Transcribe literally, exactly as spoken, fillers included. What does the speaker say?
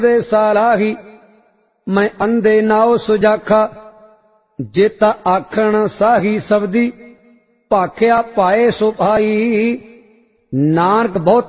दे सालाही मैं अंधे नाओ सुजाखा जेता आखण साही सबदी भाख्या पाए सो भाई नानक बहुत